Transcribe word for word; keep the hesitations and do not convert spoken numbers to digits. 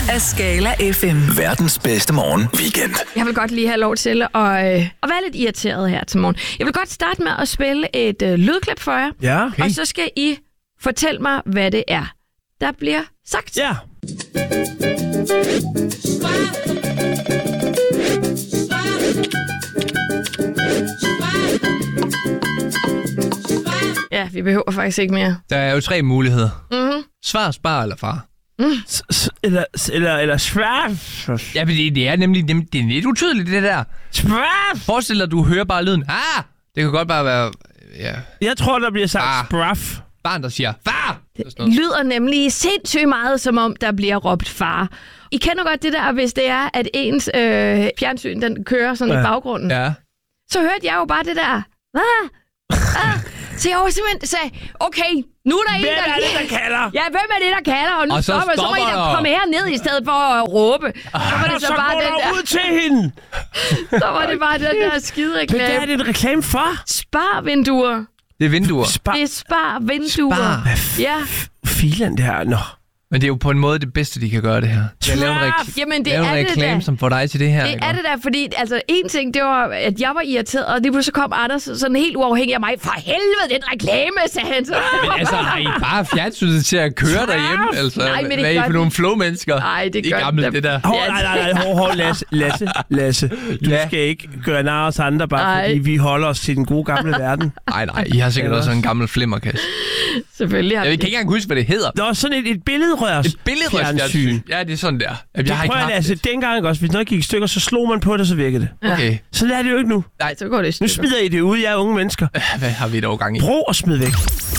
af Skala F M. Verdens bedste morgen weekend. Jeg vil godt lige have lov til at, øh, at være lidt irriteret her til morgen. Jeg vil godt starte med at spille et øh, lydklip for jer. Ja, okay. Og så skal I fortælle mig, hvad det er, der bliver sagt. Ja. Ja, vi behøver faktisk ikke mere. Der er jo tre muligheder. Mm-hmm. Svar, spar eller far. Mm. S- s- eller, eller, eller svær. Ja, men det, det er nemlig det, det er lidt utydeligt, det der. Svær. Forestil dig, at du hører bare lyden. Ah! Det kan godt bare være... Ja, Jeg tror, der bliver sagt Ah. spraff. barn, der siger far! Det lyder nemlig sindssygt meget, som om der bliver råbt far. I kender godt det der, hvis det er, at ens øh, fjernsyn den kører sådan ja. i baggrunden. Ja. Så hørte jeg jo bare det der. Hvad? Ah. Så jeg var simpelthen sagde, okay, nu er der en, Hvem der... er det, der kalder? Ja, hvem er det, der kalder? Og nu Og så stopper, så må I stopper da der. komme herned i stedet for at råbe. Så var det Så, så, så bare går den der der, ud til hende. så var det bare den der skide Men hvad er reklame. det en reklame for? Spar-vinduer. Det er vinduer. Spar. Det er spar-vinduer. Spar. Ja. Filen der. Nå. Men det er jo på en måde det bedste, de kan gøre det her. Jeg laver en, rekl- Jamen, det lave er en det reklame, da. som får dig til det her. Det ikke? er det der, fordi altså, en ting, det var, at jeg var irriteret, og lige pludselig kom Anders sådan helt uafhængig af mig. For helvede, den reklame, sagde han så. Men altså, har I bare fjernsynet til at køre derhjemme? Altså, Nej, men det hvad er I gør for den. nogle flow-mennesker? Nej, det gør I gamle, den. det der. Hov, nej, nej, nej, hov, hov, Lasse, Lasse, Lasse. Du Ja. skal ikke gøre nar af os andre, bare Ej. fordi vi holder os til den gode gamle verden. Nej, nej, I har sikkert Ja. også en gammel flimmerkasse. Selvfølgelig har Jeg vi kan det. ikke engang huske, hvad det hedder. Nå, sådan et, et billedrørs. Et billedrørsfjernsyn. Ja, det er sådan der. Jeg, jeg har ikke Prøv at haft Lasse, det. dengang også, hvis noget gik i stykker, så slog man på det, og så virkede det. Okay. Så er det jo ikke nu. Nej, så går det i Nu stykker. smider I det ud, jeg er unge mennesker. Hvad har vi dog gang i? Prøv at smide væk.